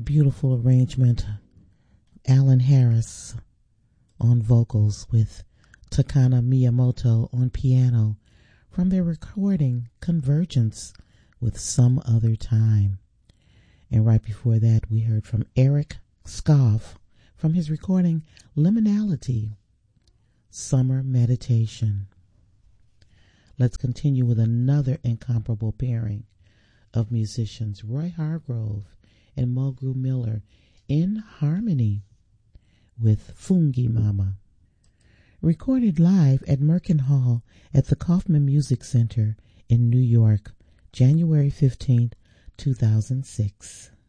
Beautiful arrangement. Alan Harris on vocals with Takana Miyamoto on piano from their recording Convergence with Some Other Time. And right before that, we heard from Eric Scoff from his recording Liminality, Summer Meditation. Let's continue with another incomparable pairing of musicians, Roy Hargrove and Mulgrew Miller, in harmony with Fungi Mama. Recorded live at Merkin Hall at the Kaufman Music Center in New York, January 15th, 2006.